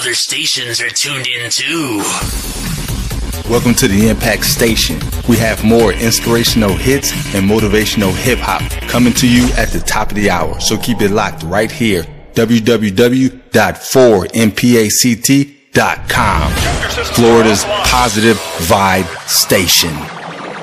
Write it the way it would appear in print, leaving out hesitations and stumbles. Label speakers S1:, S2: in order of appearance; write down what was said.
S1: other stations are tuned in too.
S2: Welcome to the Impact Station. We have more inspirational hits and motivational hip-hop coming to you at the top of the hour. So keep it locked right here. www.4mpact.com. Florida's positive vibe station.